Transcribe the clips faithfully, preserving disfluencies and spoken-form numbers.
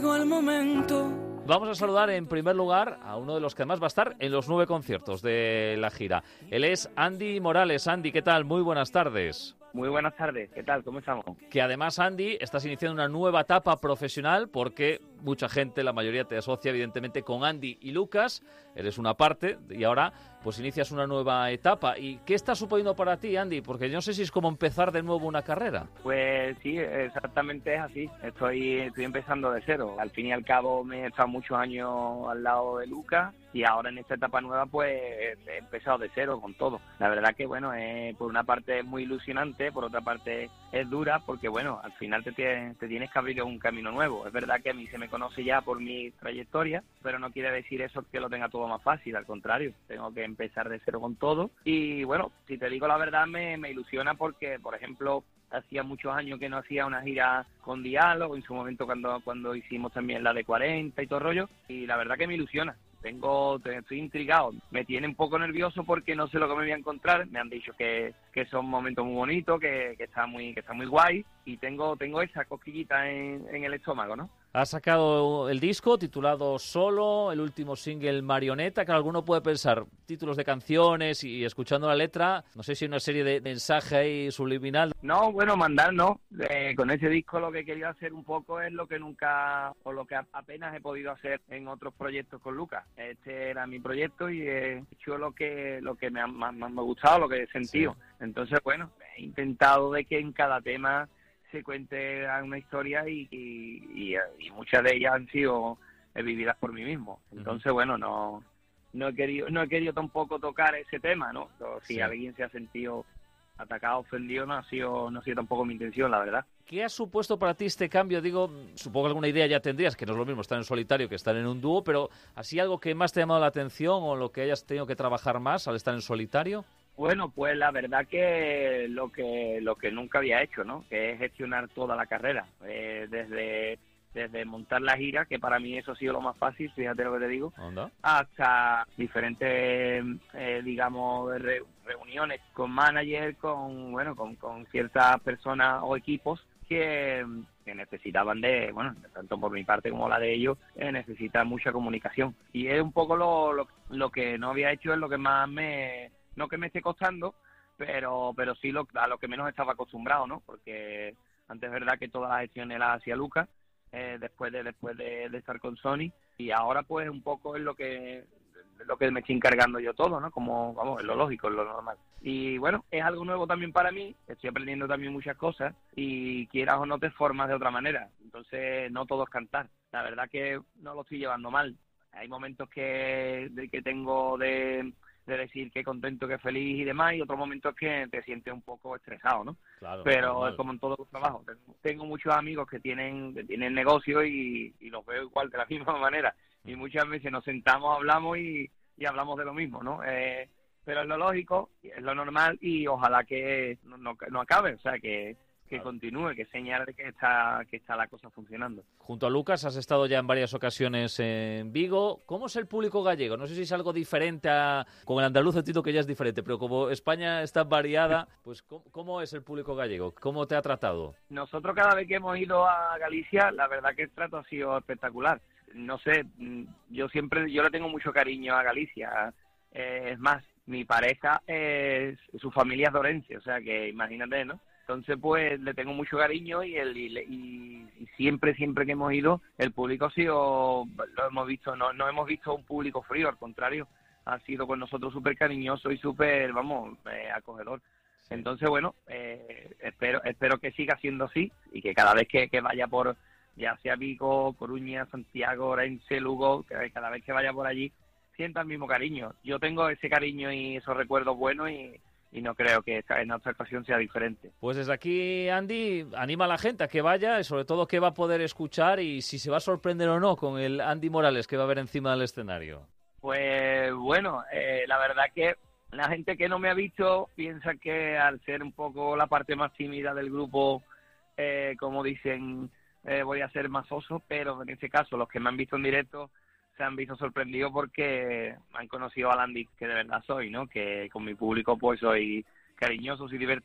El momento. Vamos a saludar en primer lugar a uno de los que además va a estar en los nueve conciertos de la gira. Él es Andy Morales. Andy, ¿qué tal? Muy buenas tardes. Muy buenas tardes, ¿qué tal? ¿Cómo estamos? Que además, Andy, estás iniciando una nueva etapa profesional porque mucha gente, la mayoría te asocia evidentemente con Andy y Lucas, eres una parte y ahora pues inicias una nueva etapa. ¿Y qué está suponiendo para ti, Andy? Porque yo no sé si es como empezar de nuevo una carrera. Pues sí, exactamente es así, estoy, estoy empezando de cero. Al fin y al cabo me he estado muchos años al lado de Lucas y ahora en esta etapa nueva pues he empezado de cero con todo. La verdad que bueno, eh, por una parte es muy ilusionante, por otra parte es dura porque bueno, al final te tienes, te tienes que abrir un camino nuevo. Es verdad que a mí se me conoce ya por mi trayectoria, pero no quiere decir eso que lo tenga todo más fácil, al contrario, tengo que empezar de cero con todo. Y bueno, si te digo la verdad me, me ilusiona porque, por ejemplo, hacía muchos años que no hacía una gira con Diálogo, en su momento cuando, cuando hicimos también la de cuarenta y todo el rollo, y la verdad que me ilusiona. Tengo, estoy intrigado, me tiene un poco nervioso porque no sé lo que me voy a encontrar. Me han dicho que, que son momentos muy bonitos, que, que está muy que está muy guay y tengo tengo esa cosquillita en, en el estómago, ¿no? Has sacado el disco titulado Solo, el último single Marioneta, que alguno puede pensar, títulos de canciones y escuchando la letra, no sé si hay una serie de mensaje ahí subliminal. No, bueno, mandar no. Eh, con ese disco lo que quería hacer un poco es lo que nunca, o lo que apenas he podido hacer en otros proyectos con Lucas. Este era mi proyecto y he hecho lo que lo que me ha, más, más me ha gustado, lo que he sentido. Sí. Entonces, bueno, he intentado de que en cada tema se cuente una historia y, y, y, y muchas de ellas han sido vividas por mí mismo. Entonces, uh-huh. bueno, no no he querido no he querido tampoco tocar ese tema, ¿no? O si sí. alguien se ha sentido atacado, ofendido, no ha sido no ha sido tampoco mi intención, la verdad. ¿Qué ha supuesto para ti este cambio? Digo, supongo que alguna idea ya tendrías, que no es lo mismo estar en solitario que estar en un dúo, pero ¿así algo que más te ha llamado la atención o lo que hayas tenido que trabajar más al estar en solitario? Bueno, pues la verdad que lo que lo que nunca había hecho, ¿no? Que es gestionar toda la carrera, eh, desde desde montar la gira, que para mí eso ha sido lo más fácil, fíjate lo que te digo, ¿Onda? hasta diferentes, eh, digamos, re, reuniones con managers, con bueno, con, con ciertas personas o equipos que, que necesitaban de, bueno, tanto por mi parte como la de ellos, eh, necesitan mucha comunicación. Y es un poco lo, lo, lo que no había hecho, es lo que más me... no que me esté costando, pero pero sí lo, a lo que menos estaba acostumbrado, ¿no? Porque antes es verdad que todas las gestiones las hacía Lucas, eh, después de después de, de estar con Sony, y ahora pues un poco es lo que lo que me estoy encargando yo todo, ¿no? Como, vamos, es lo lógico, es lo normal. Y bueno, es algo nuevo también para mí, estoy aprendiendo también muchas cosas, y quieras o no te formas de otra manera, entonces no todo es cantar. La verdad que no lo estoy llevando mal. Hay momentos que, de, que tengo de... de decir que contento, que feliz y demás, y otros momentos que te sientes un poco estresado, ¿no? Claro, pero normal. Es como en todos los trabajos. Tengo, tengo muchos amigos que tienen que tienen negocio y, y los veo igual de la misma manera. Y muchas veces nos sentamos, hablamos y, y hablamos de lo mismo, ¿no? Eh, pero es lo lógico, es lo normal y ojalá que no, no, no acabe, o sea, que que claro. continúe, que señale que está que está la cosa funcionando. Junto a Lucas has estado ya en varias ocasiones en Vigo. ¿Cómo es el público gallego? No sé si es algo diferente a... Con el andaluz entiendo que ya es diferente, pero como España está variada, pues ¿cómo, cómo es el público gallego? ¿Cómo te ha tratado? Nosotros cada vez que hemos ido a Galicia, la verdad que el trato ha sido espectacular. No sé, yo siempre, yo le tengo mucho cariño a Galicia. Eh, es más, mi pareja, es, su familia es de Orense, o sea que imagínate, ¿no? Entonces, pues, le tengo mucho cariño y, el, y, y, y siempre, siempre que hemos ido, el público ha sido, lo hemos visto, no, no hemos visto un público frío, al contrario, ha sido con nosotros súper cariñoso y súper, vamos, eh, acogedor. Sí. Entonces, bueno, eh, espero espero que siga siendo así y que cada vez que, que vaya por, ya sea Vigo, Coruña, Santiago, Orense, Lugo, que cada vez que vaya por allí, sienta el mismo cariño. Yo tengo ese cariño y esos recuerdos buenos y... y no creo que esta, en otra ocasión sea diferente. Pues desde aquí, Andy, anima a la gente a que vaya y sobre todo que va a poder escuchar y si se va a sorprender o no con el Andy Morales que va a ver encima del escenario. Pues bueno, eh, la verdad que la gente que no me ha visto piensa que al ser un poco la parte más tímida del grupo, eh, como dicen, eh, voy a ser más oso, pero en este caso los que me han visto en directo se han visto sorprendidos porque han conocido al Andy que de verdad soy, ¿no? Que con mi público pues soy cariñoso y divertido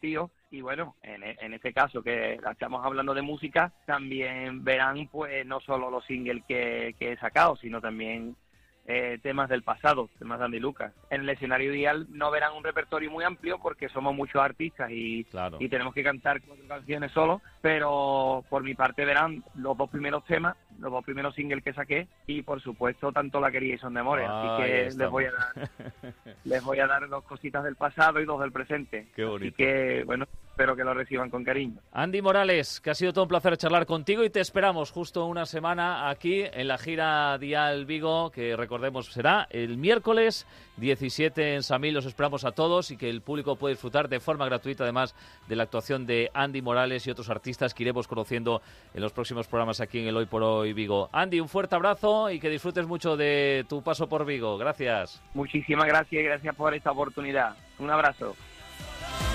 y bueno, en, en este caso que estamos hablando de música, también verán pues no solo los singles que, que he sacado, sino también eh, temas del pasado, temas de Andy Lucas. En el escenario Dial no verán un repertorio muy amplio porque somos muchos artistas y, claro. y tenemos que cantar cuatro canciones solo, pero por mi parte verán los dos primeros temas, los dos primeros singles que saqué y por supuesto Tanto la quería y Son de Amores, ah, así que les voy a dar les voy a dar dos cositas del pasado y dos del presente. Qué bonito. Así que bueno, espero que lo reciban con cariño. Andy Morales, que ha sido todo un placer charlar contigo y te esperamos justo una semana aquí en la gira Dial Vigo, que recordemos será el miércoles diecisiete en Samil. Los esperamos a todos y que el público puede disfrutar de forma gratuita además de la actuación de Andy Morales y otros artistas que iremos conociendo en los próximos programas aquí en el Hoy por Hoy Vigo. Andy, un fuerte abrazo y que disfrutes mucho de tu paso por Vigo. Gracias. Muchísimas gracias y gracias por esta oportunidad. Un abrazo.